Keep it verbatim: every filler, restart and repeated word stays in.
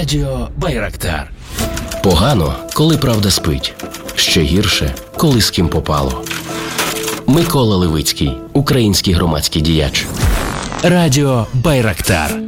Радіо Байрактар. Погано, коли правда спить. Ще гірше, коли з ким попало. Микола Левицький, український громадський діяч. Радіо Байрактар.